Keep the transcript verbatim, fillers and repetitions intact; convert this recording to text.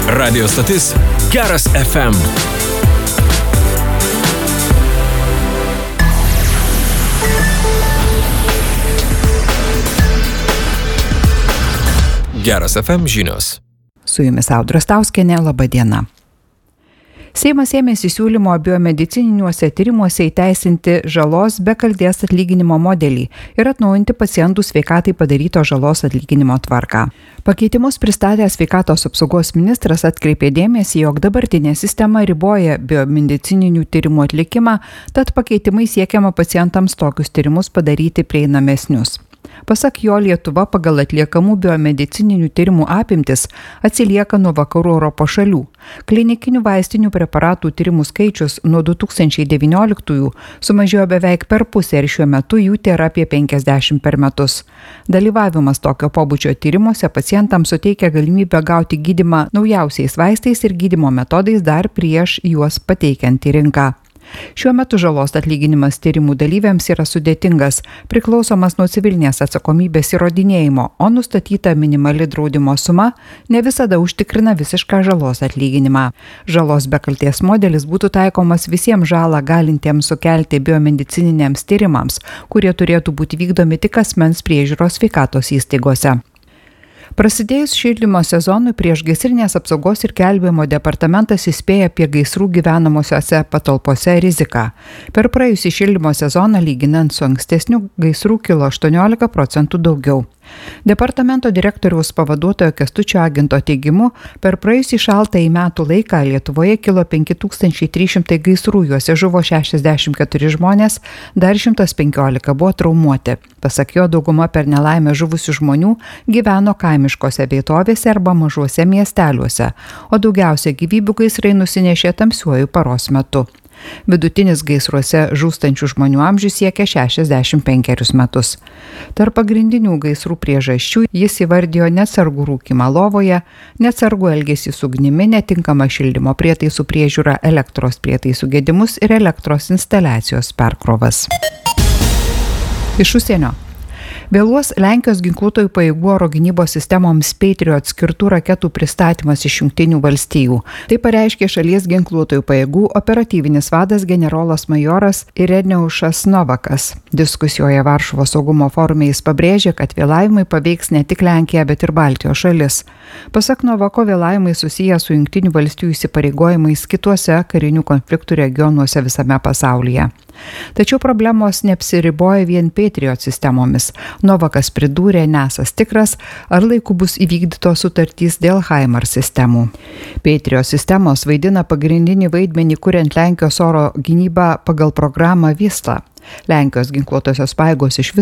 Radio stotis Geras F M. Geras F M žinios. Su jumis Audra Stauskienė, laba diena. Seimas ėmėsi siūlymo biomedicininiuose tyrimuose įteisinti žalos be kaltės atlyginimo modelį ir atnaujinti pacientų sveikatai padaryto žalos atlyginimo tvarką. Pakeitimus pristatęs sveikatos apsaugos ministras atkreipė dėmesį, jog dabartinė sistema riboja biomedicininių tyrimų atlikimą, tad pakeitimai siekiama pacientams tokius tyrimus padaryti prieinamesnius. Pasak jo, Lietuva pagal atliekamų biomedicininių tyrimų apimtis atsilieka nuo vakarų Europos šalių. Klinikinių vaistinių preparatų tyrimų skaičius nuo du tūkstančiai devynioliktųjų sumažėjo beveik per pusę ir šiuo metu jų tėra apie penkiasdešimt per metus. Dalyvavimas tokio pobūdžio tyrimuose pacientams suteikia galimybę gauti gydymą naujausiais vaistais ir gydymo metodais dar prieš juos pateikiant į rinką. Šiuo metu žalos atlyginimas tyrimų dalyviams yra sudėtingas, priklausomas nuo civilinės atsakomybės įrodinėjimo, o nustatyta minimali draudimo suma ne visada užtikrina visišką žalos atlyginimą. Žalos be kaltės modelis būtų taikomas visiems žalą galintiems sukelti biomedicininiams tyrimams, kurie turėtų būti vykdomi tik asmens priežiūros sveikatos įstaigose. Prasidėjus šildymo sezonui priešgaisrinės apsaugos ir gelbėjimo departamentas įspėja apie gaisrų gyvenamosiose patalpose riziką. Per praėjusį šildymo sezoną lyginant su ankstesniu gaisrų kilo aštuoniolika procentų daugiau. Departamento direktoriaus pavaduotojo Kęstučio Agento teigimu, per praėjusį šaltąjį metų laiką Lietuvoje kilo penki tūkstančiai trys šimtai gaisrų, juose žuvo šešiasdešimt keturi žmonės, dar šimtas penkiolika buvo traumuoti. Pasak jo, dauguma per nelaimę žuvusių žmonių gyveno kaimiškose vietovėse arba mažuose miesteliuose, o daugiausia gyvybių gaisrai nusinešė tamsiuoju paros metu. Vidutinis gaisruose žūstančių žmonių amžius siekia šešiasdešimt penkerius metus. Tarp pagrindinių gaisrų priežasčių jis įvardijo neatsargų rūkymą lovoje, neatsargų elgesį su ugnimi, netinkamą šildymo prietaisų priežiūrą, elektros prietaisų gedimus ir elektros instaliacijos perkrovas. Iš užsienio. Vėluos Lenkijos ginkluotojų pajėgų oro gynybos sistemoms Patriot skirtų raketų pristatymas iš Jungtinių valstijų. Tai pareiškė šalies ginkluotojų pajėgų operatyvinis vadas generolas majoras Ireneušas Novakas. Diskusijoje Varšuvos saugumo forume jis pabrėžė, kad vėlavimai paveiks ne tik Lenkiją, bet ir Baltijos šalis. Pasak Novako, vėlavimai susiję su Jungtinių valstijų įsipareigojimais kituose karinių konfliktų regionuose visame pasaulyje. Tačiau problemos neapsiriboja vien Patriot sistemomis. Novakas pridūrė, nesas tikras, ar laiku bus įvykdytos sutartys dėl HIMARS sistemų. Patriot sistemos vaidina pagrindinį vaidmenį kuriant Lenkijos oro gynybą pagal programą Vista. Lenkijos ginkluotosios pajėgos iš viso